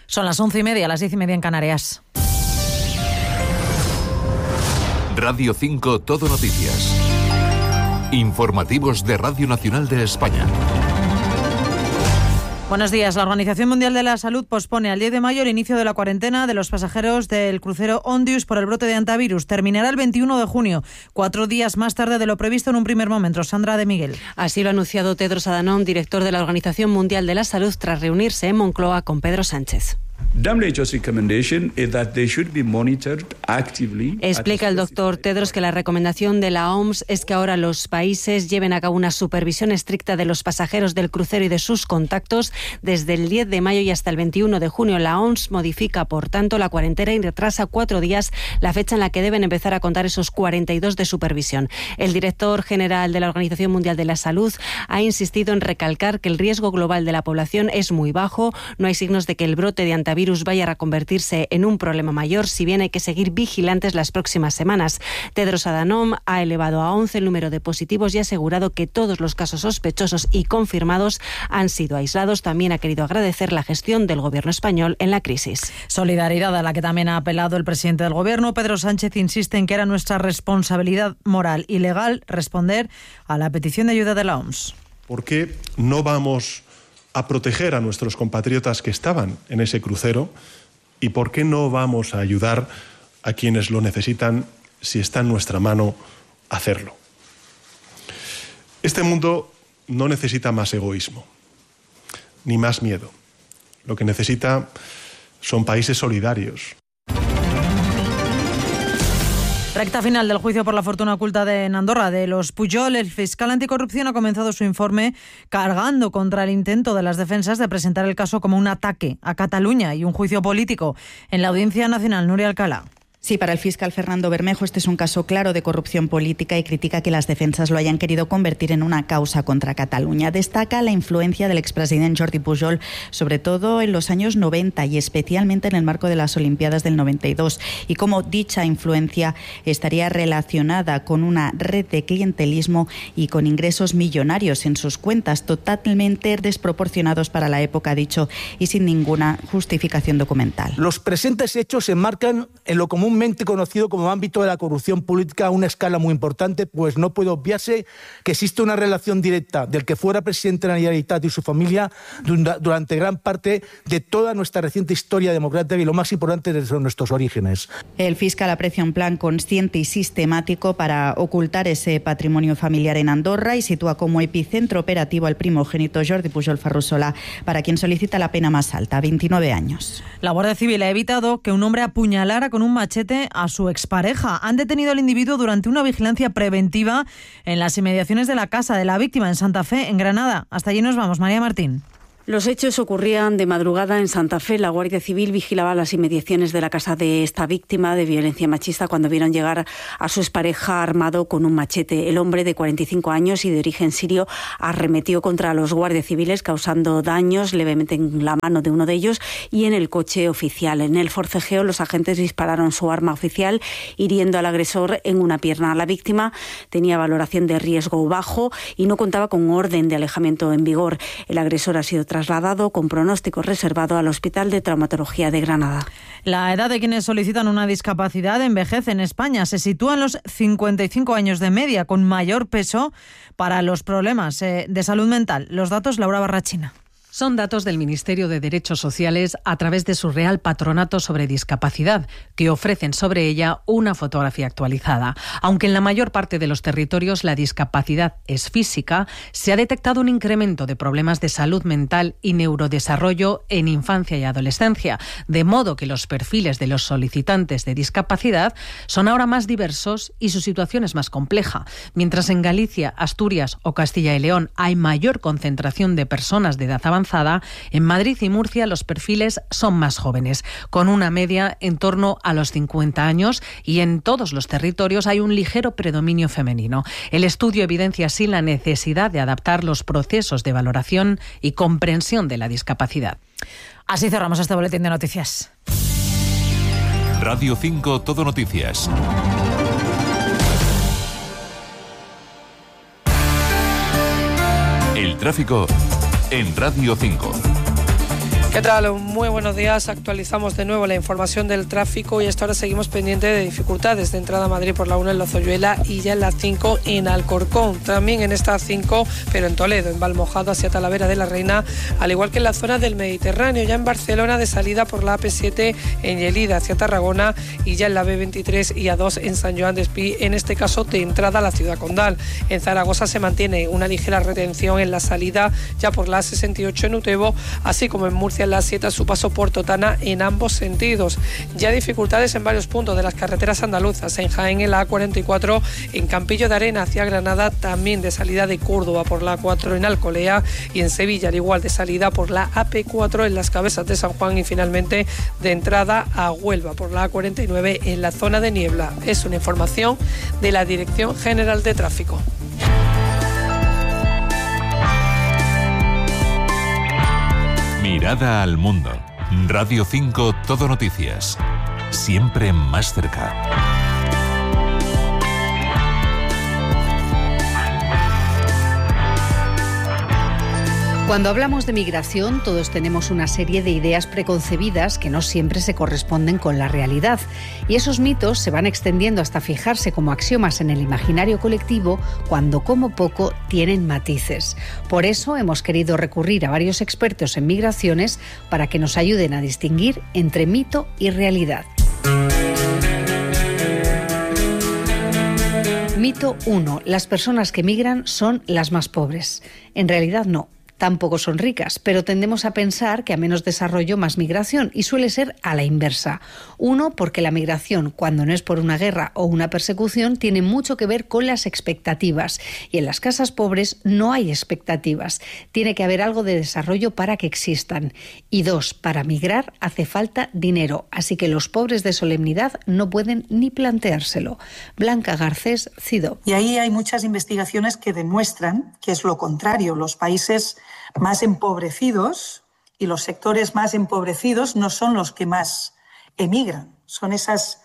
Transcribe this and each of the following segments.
Son las 11:30, las 10:30 en Canarias. Radio 5 Todo Noticias. Informativos de Radio Nacional de España. Buenos días. La Organización Mundial de la Salud pospone al 10 de mayo el inicio de la cuarentena de los pasajeros del crucero Ondius por el brote de hantavirus. Terminará el 21 de junio, 4 días más tarde de lo previsto en un primer momento. Sandra de Miguel. Así lo ha anunciado Tedros Adhanom, director de la Organización Mundial de la Salud, tras reunirse en Moncloa con Pedro Sánchez. Explica el doctor Tedros que la recomendación de la OMS es que ahora los países lleven a cabo una supervisión estricta de los pasajeros del crucero y de sus contactos desde el 10 de mayo y hasta el 21 de junio. La OMS modifica, por tanto, la cuarentena y retrasa 4 días la fecha en la que deben empezar a contar esos 42 de supervisión. El director general de la Organización Mundial de la Salud ha insistido en recalcar que el riesgo global de la población es muy bajo. No hay signos de que el brote de hantavirus vaya a reconvertirse en un problema mayor, si bien hay que seguir vigilantes las próximas semanas. Tedros Adhanom ha elevado a 11 el número de positivos y ha asegurado que todos los casos sospechosos y confirmados han sido aislados. También ha querido agradecer la gestión del gobierno español en la crisis. Solidaridad a la que también ha apelado el presidente del gobierno. Pedro Sánchez insiste en que era nuestra responsabilidad moral y legal responder a la petición de ayuda de la OMS. ¿Por qué no vamos a proteger a nuestros compatriotas que estaban en ese crucero? ¿Y por qué no vamos a ayudar a quienes lo necesitan si está en nuestra mano hacerlo? Este mundo no necesita más egoísmo, ni más miedo. Lo que necesita son países solidarios. Recta final del juicio por la fortuna oculta de Andorra de los Pujol. El fiscal anticorrupción ha comenzado su informe cargando contra el intento de las defensas de presentar el caso como un ataque a Cataluña y un juicio político. En la Audiencia Nacional, Nuria Alcalá. Sí, para el fiscal Fernando Bermejo este es un caso claro de corrupción política y critica que las defensas lo hayan querido convertir en una causa contra Cataluña. Destaca la influencia del expresidente Jordi Pujol, sobre todo en los años 90 y especialmente en el marco de las Olimpiadas del 92, y cómo dicha influencia estaría relacionada con una red de clientelismo y con ingresos millonarios en sus cuentas, totalmente desproporcionados para la época, ha dicho, y sin ninguna justificación documental. Los presentes hechos se enmarcan en lo comúnmente conocido como ámbito de la corrupción política a una escala muy importante, pues no puede obviarse que existe una relación directa del que fuera presidente de la Generalitat y su familia durante gran parte de toda nuestra reciente historia democrática y lo más importante desde nuestros orígenes. El fiscal aprecia un plan consciente y sistemático para ocultar ese patrimonio familiar en Andorra y sitúa como epicentro operativo al primogénito Jordi Pujol Ferrusola, para quien solicita la pena más alta, 29 años. La Guardia Civil ha evitado que un hombre apuñalara con un machete a su expareja. Han detenido al individuo durante una vigilancia preventiva en las inmediaciones de la casa de la víctima en Santa Fe, en Granada. Hasta allí nos vamos, María Martín. Los hechos ocurrían de madrugada en Santa Fe. La Guardia Civil vigilaba las inmediaciones de la casa de esta víctima de violencia machista cuando vieron llegar a su expareja armado con un machete. El hombre, de 45 años y de origen sirio, arremetió contra los guardias civiles, causando daños levemente en la mano de uno de ellos y en el coche oficial. En el forcejeo, los agentes dispararon su arma oficial, hiriendo al agresor en una pierna. La víctima tenía valoración de riesgo bajo y no contaba con orden de alejamiento en vigor. El agresor ha sido trasladado con pronóstico reservado al Hospital de Traumatología de Granada. La edad de quienes solicitan una discapacidad envejece en España. Se sitúa en los 55 años de media, con mayor peso para los problemas de salud mental. Los datos, Laura Barrachina. Son datos del Ministerio de Derechos Sociales a través de su Real Patronato sobre Discapacidad, que ofrecen sobre ella una fotografía actualizada. Aunque en la mayor parte de los territorios la discapacidad es física, se ha detectado un incremento de problemas de salud mental y neurodesarrollo en infancia y adolescencia, de modo que los perfiles de los solicitantes de discapacidad son ahora más diversos y su situación es más compleja. Mientras en Galicia, Asturias o Castilla y León hay mayor concentración de personas de edad avanzada, en Madrid y Murcia los perfiles son más jóvenes, con una media en torno a los 50 años, y en todos los territorios hay un ligero predominio femenino. El estudio evidencia así la necesidad de adaptar los procesos de valoración y comprensión de la discapacidad. Así cerramos este boletín de noticias. Radio 5 Todo Noticias. El tráfico en Radio 5. ¿Qué tal? Muy buenos días. Actualizamos de nuevo la información del tráfico y hasta ahora seguimos pendientes de dificultades de entrada a Madrid por la 1 en Lozoyuela y ya en la 5 en Alcorcón. También en esta 5, pero en Toledo, en Valmojado hacia Talavera de la Reina, al igual que en la zona del Mediterráneo. Ya en Barcelona de salida por la AP7 en Lleida hacia Tarragona y ya en la B23 y A2 en San Joan d'Espí, en este caso de entrada a la ciudad condal. En Zaragoza se mantiene una ligera retención en la salida ya por la A68 en Utebo, así como en Murcia en la 7 a su paso por Totana en ambos sentidos. Ya dificultades en varios puntos de las carreteras andaluzas, en Jaén en la A44, en Campillo de Arena hacia Granada, también de salida de Córdoba por la A4 en Alcolea y en Sevilla al igual de salida por la AP4 en las Cabezas de San Juan y finalmente de entrada a Huelva por la A49 en la zona de Niebla. Es una información de la Dirección General de Tráfico. Mirada al mundo. Radio 5 Todo Noticias. Siempre más cerca. Cuando hablamos de migración, todos tenemos una serie de ideas preconcebidas que no siempre se corresponden con la realidad. Y esos mitos se van extendiendo hasta fijarse como axiomas en el imaginario colectivo cuando, como poco, tienen matices. Por eso hemos querido recurrir a varios expertos en migraciones para que nos ayuden a distinguir entre mito y realidad. Mito 1. Las personas que migran son las más pobres. En realidad no. Tampoco son ricas, pero tendemos a pensar que a menos desarrollo, más migración, y suele ser a la inversa. Uno, porque la migración, cuando no es por una guerra o una persecución, tiene mucho que ver con las expectativas. Y en las casas pobres no hay expectativas. Tiene que haber algo de desarrollo para que existan. Y dos, para migrar hace falta dinero, así que los pobres de solemnidad no pueden ni planteárselo. Blanca Garcés, CIDO. Y ahí hay muchas investigaciones que demuestran que es lo contrario. Los países más empobrecidos y los sectores más empobrecidos no son los que más emigran. Son esas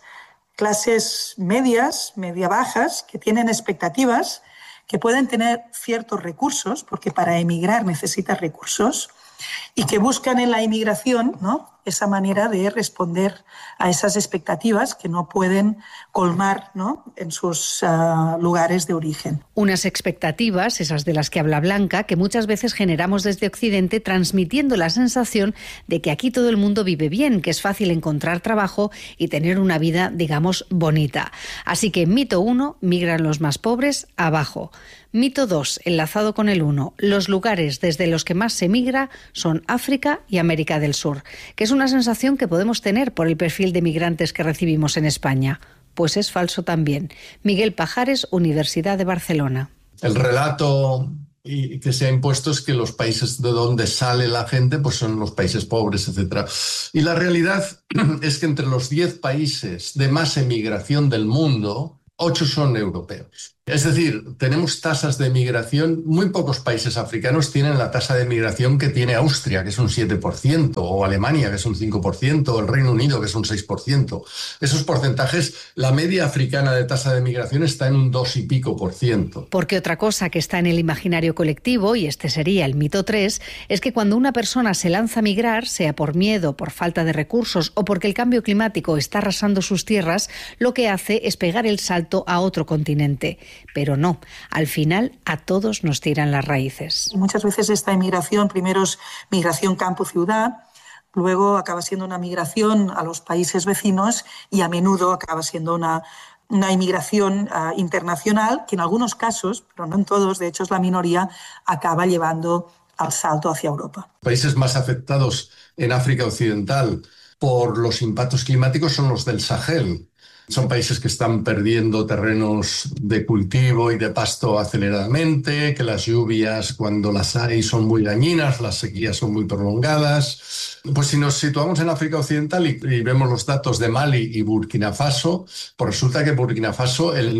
clases medias, media-bajas, que tienen expectativas, que pueden tener ciertos recursos, porque para emigrar necesitas recursos, y que buscan en la inmigración, ¿no?, esa manera de responder a esas expectativas que no pueden colmar, ¿no?, en sus lugares de origen. Unas expectativas, esas de las que habla Blanca, que muchas veces generamos desde Occidente transmitiendo la sensación de que aquí todo el mundo vive bien, que es fácil encontrar trabajo y tener una vida, digamos, bonita. Así que mito 1, migran los más pobres, abajo. Mito 2, enlazado con el 1, los lugares desde los que más se migra son África y América del Sur, que es una sensación que podemos tener por el perfil de migrantes que recibimos en España. Pues es falso también. Miguel Pajares, Universidad de Barcelona. El relato que se ha impuesto es que los países de donde sale la gente pues son los países pobres, etc. Y la realidad es que entre los 10 países de más emigración del mundo, 8 son europeos. Es decir, tenemos tasas de migración, muy pocos países africanos tienen la tasa de migración que tiene Austria, que es un 7%, o Alemania, que es un 5%, o el Reino Unido, que es un 6%. Esos porcentajes, la media africana de tasa de migración está en un 2 y pico %. Porque otra cosa que está en el imaginario colectivo, y este sería el mito 3, es que cuando una persona se lanza a migrar, sea por miedo, por falta de recursos o porque el cambio climático está arrasando sus tierras, lo que hace es pegar el salto a otro continente. Pero no, al final a todos nos tiran las raíces. Y muchas veces esta emigración, primero es migración campo-ciudad, luego acaba siendo una migración a los países vecinos y a menudo acaba siendo una inmigración internacional que en algunos casos, pero no en todos, de hecho es la minoría, acaba llevando al salto hacia Europa. Países más afectados en África Occidental por los impactos climáticos son los del Sahel. Son países que están perdiendo terrenos de cultivo y de pasto aceleradamente, que las lluvias, cuando las hay, son muy dañinas, las sequías son muy prolongadas. Pues si nos situamos en África Occidental y vemos los datos de Mali y Burkina Faso, pues resulta que Burkina Faso, el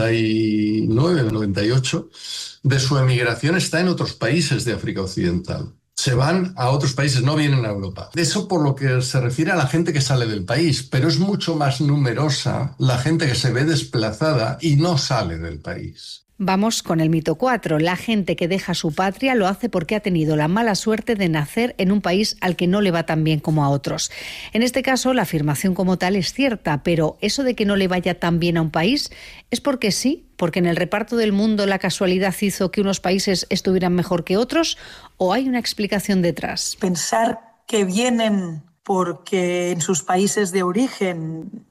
99, el 98, de su emigración está en otros países de África Occidental. Se van a otros países, no vienen a Europa. Eso por lo que se refiere a la gente que sale del país, pero es mucho más numerosa la gente que se ve desplazada y no sale del país. Vamos con el mito 4. La gente que deja su patria lo hace porque ha tenido la mala suerte de nacer en un país al que no le va tan bien como a otros. En este caso, la afirmación como tal es cierta, pero eso de que no le vaya tan bien a un país es porque sí, porque en el reparto del mundo la casualidad hizo que unos países estuvieran mejor que otros, ¿o hay una explicación detrás? Pensar que vienen porque en sus países de origen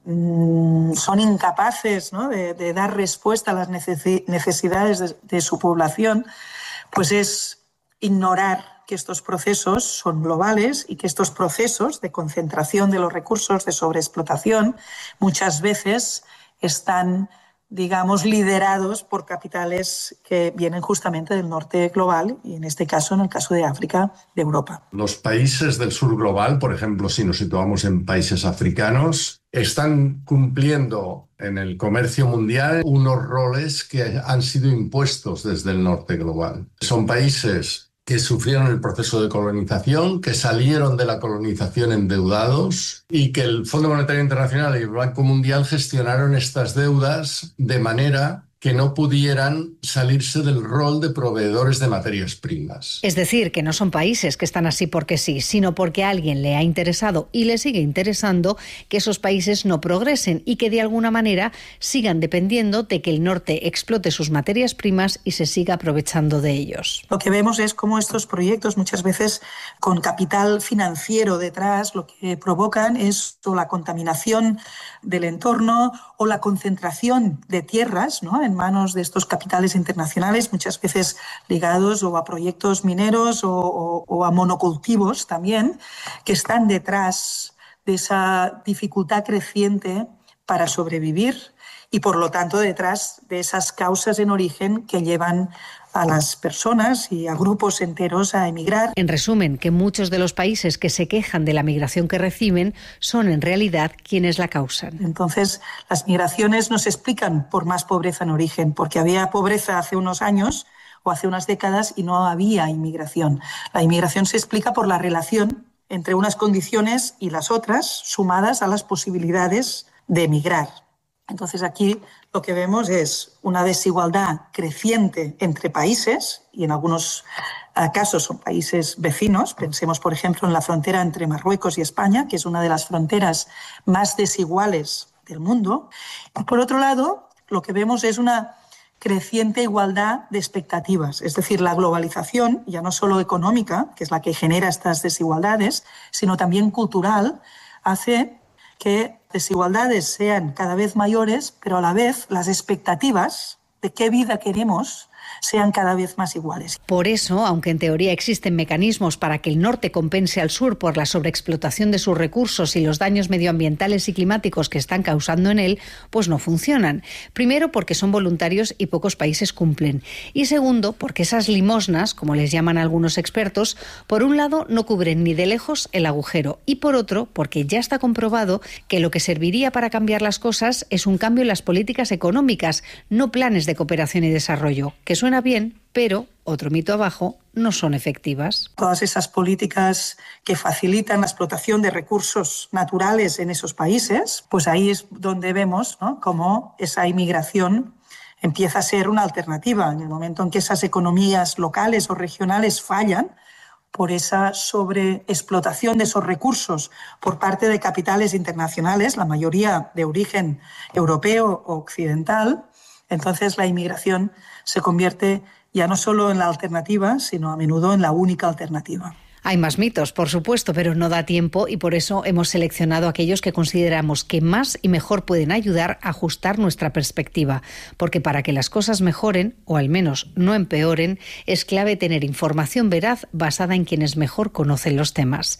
son incapaces, ¿no?, de dar respuesta a las necesidades de su población, pues es ignorar que estos procesos son globales y que estos procesos de concentración de los recursos, de sobreexplotación, muchas veces están, digamos, liderados por capitales que vienen justamente del norte global y en este caso, en el caso de África, de Europa. Los países del sur global, por ejemplo, si nos situamos en países africanos, están cumpliendo en el comercio mundial unos roles que han sido impuestos desde el norte global. Son países que sufrieron el proceso de colonización, que salieron de la colonización endeudados y que el Fondo Monetario Internacional y el Banco Mundial gestionaron estas deudas de manera que no pudieran salirse del rol de proveedores de materias primas. Es decir, que no son países que están así porque sí, sino porque a alguien le ha interesado y le sigue interesando que esos países no progresen y que de alguna manera sigan dependiendo de que el norte explote sus materias primas y se siga aprovechando de ellos. Lo que vemos es cómo estos proyectos, muchas veces con capital financiero detrás, lo que provocan es o la contaminación del entorno o la concentración de tierras, ¿no?, en manos de estos capitales internacionales, muchas veces ligados o a proyectos mineros o a monocultivos también, que están detrás de esa dificultad creciente para sobrevivir y, por lo tanto, detrás de esas causas en origen que llevan a las personas y a grupos enteros a emigrar. En resumen, que muchos de los países que se quejan de la migración que reciben son en realidad quienes la causan. Entonces, las migraciones no se explican por más pobreza en origen, porque había pobreza hace unos años o hace unas décadas y no había inmigración. La inmigración se explica por la relación entre unas condiciones y las otras, sumadas a las posibilidades de emigrar. Entonces aquí lo que vemos es una desigualdad creciente entre países y en algunos casos son países vecinos. Pensemos, por ejemplo, en la frontera entre Marruecos y España, que es una de las fronteras más desiguales del mundo. Y por otro lado, lo que vemos es una creciente igualdad de expectativas, es decir, la globalización, ya no solo económica, que es la que genera estas desigualdades, sino también cultural, hace que desigualdades sean cada vez mayores, pero a la vez las expectativas de qué vida queremos sean cada vez más iguales. Por eso, aunque en teoría existen mecanismos para que el norte compense al sur por la sobreexplotación de sus recursos y los daños medioambientales y climáticos que están causando en él, pues no funcionan. Primero, porque son voluntarios y pocos países cumplen. Y segundo, porque esas limosnas, como les llaman algunos expertos, por un lado no cubren ni de lejos el agujero y por otro, porque ya está comprobado que lo que serviría para cambiar las cosas es un cambio en las políticas económicas, no planes de cooperación y desarrollo, que suena bien, pero, otro mito abajo, no son efectivas. Todas esas políticas que facilitan la explotación de recursos naturales en esos países, pues ahí es donde vemos, ¿no?, cómo esa inmigración empieza a ser una alternativa. En el momento en que esas economías locales o regionales fallan por esa sobreexplotación de esos recursos por parte de capitales internacionales, la mayoría de origen europeo o occidental, entonces la inmigración se convierte ya no solo en la alternativa, sino a menudo en la única alternativa. Hay más mitos, por supuesto, pero no da tiempo y por eso hemos seleccionado aquellos que consideramos que más y mejor pueden ayudar a ajustar nuestra perspectiva, porque para que las cosas mejoren, o al menos no empeoren, es clave tener información veraz basada en quienes mejor conocen los temas.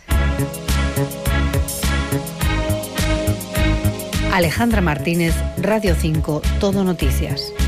Alejandra Martínez, Radio 5, Todo Noticias.